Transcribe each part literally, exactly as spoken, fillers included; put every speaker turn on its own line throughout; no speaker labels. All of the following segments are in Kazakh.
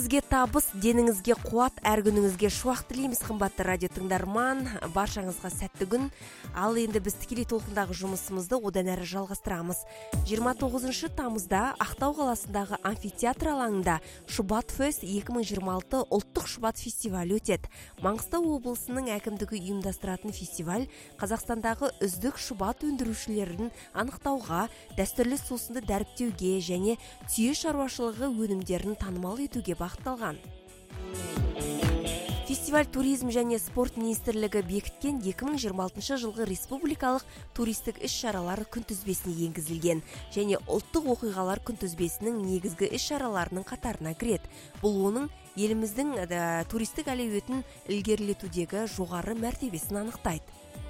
Сізге табыс, деніңізге қуат, әр күніңізге шуақ тілейміз, қымбатты радио тыңдарман. Баршаңызға сәтті күн. Ал енді біз тікелей толқындағы жұмысымызды одан әрі жалғастырамыз. жиырма тоғызыншы тамызда Ақтау қаласындағы амфитеатр алаңында Шубат фест екі мың жиырма алты ұлттық Шубат фестивалі өтеді. Маңғыстау облысының әкімдігі ұйымдастыратын фестиваль Қазақстандағы үздік Шубат өндірушілерін анықтауға, дәстүрлі сусынды дәріптеуге және түйе шаруашылығы өнімдерін танымал етуге бағытталған. Фестиваль туризм және спорт министрлігі бекіткен екі мың жиырма алтыншы жылғы республикалық туристік іс-шаралар күнтізбесіне енгізілген және ұлттық оқиғалар күнтізбесінің негізгі іс-шараларының қатарына кіреді. Бұл оның еліміздің ә, туристік әлеуетін ілгерілетудегі жоғары мәртебесін анықтайды.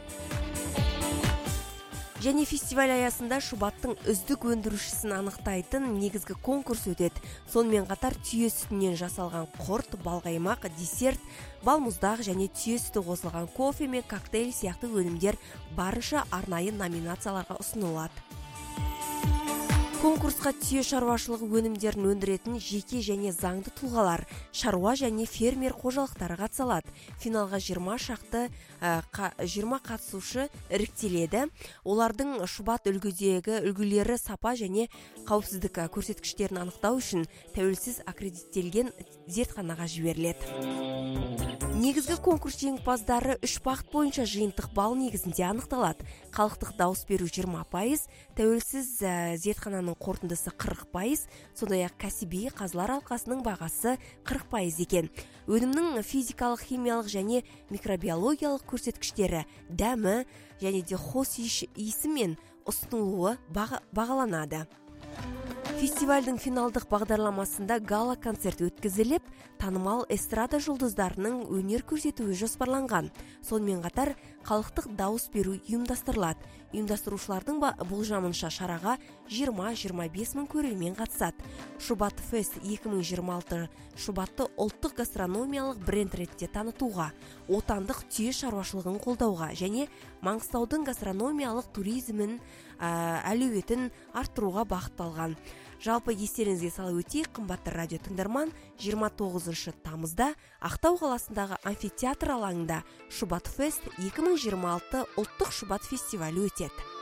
Және фестиваль аясында Шубаттың үздік өндірушісін анықтайтын негізгі конкурс өтеді. Сонымен қатар түйе сүтінен жасалған құрт, балқаймақ, десерт, балмұздақ және түйе сүті қосылған кофе мен коктейль сияқты өнімдер барынша арнайы номинацияларға ұсынылады. Конкурсқа түйе шаруашылығы өнімдерін өндіретін жеке және заңды тұлғалар, шаруа және фермер қожалықтары қатысалады. Финалға жиырма шақты жиырма қатысушы іріктеледі. Олардың Шубат үлгідегі үлгілері сапа және қауіпсіздік көрсеткіштерін анықтау үшін тәуелсіз аккредиттелген зертханаға жіберіледі. Негізгі конкурс жеңімпаздары үш бағыт бойынша жиынтық балл негізінде анықталады. Халықтық дауыс беру жиырма пайыз, тәуелсіз зертхананың қорытындысы қырық пайыз, сондай-ақ кәсіби қазылар алқасының бағасы қырық пайыз екен. Өнімнің физикалық, химиялық және микробиологиялық көрсеткіштері, дәмі және де хош иісі мен ұсынылуы бағаланады. Фестивальдің финалдық бағдарламасында гала-концерт өткізіліп, танымал эстрада жұлдыздарының өнер көрсетуі жоспарланған. Сонымен қатар халықтық дауыс беру ұйымдастырылады. Ұйымдастырушылардың болжамынша шараға жиырма-жиырма бес мың көрермен қатысады. Шубат фест екі мың жиырма алты Шубатты ұлттық гастрономиялық бренд ретінде танытуға, отандық түйе шаруашылығын қолдауға және Маңғыстаудың гастрономиялық туризмін әлеуетін арттыруға бағытталған. Жалпы естеріңізге сала өтейік, қымбатты радио тыңдарман, жиырма тоғызыншы тамызда Ақтау қаласындағы амфитеатр алаңында Шубат фест екі мың жиырма алты ұлттық Шубат фестивалі өтеді.